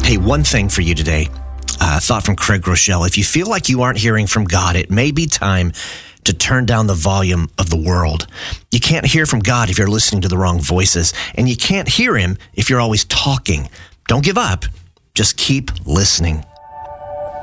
Hey, one thing for you today. Thought from Craig Rochelle. If you feel like you aren't hearing from God, it may be time to turn down the volume of the world. You can't hear from God if you're listening to the wrong voices, and you can't hear him if you're always talking. Don't give up. Just keep listening.